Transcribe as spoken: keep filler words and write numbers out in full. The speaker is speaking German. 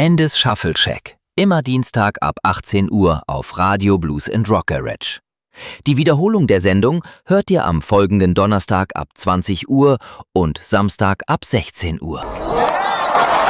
Endys Shuffle Shack. Immer Dienstag ab achtzehn Uhr auf Radio Blues and Rock Garage. Die Wiederholung der Sendung hört ihr am folgenden Donnerstag ab zwanzig Uhr und Samstag ab sechzehn Uhr.